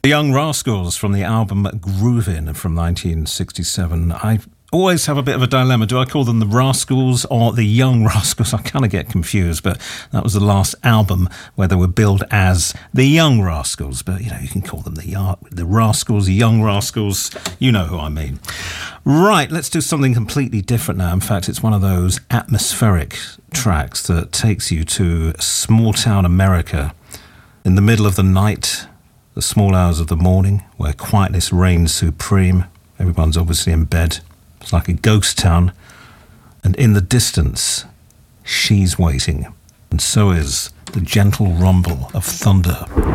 The Young Rascals from the album Groovin' from 1967. I always have a bit of a dilemma. Do I call them the Rascals or the Young Rascals? I kind of get confused, but that was the last album where they were billed as the Young Rascals. But, you know, you can call them the Rascals, the Young Rascals. You know who I mean. Right, let's do something completely different now. In fact, it's one of those atmospheric tracks that takes you to small town America in the middle of the night, the small hours of the morning, where quietness reigns supreme. Everyone's obviously in bed. It's like a ghost town. And in the distance, she's waiting. And so is the gentle rumble of thunder.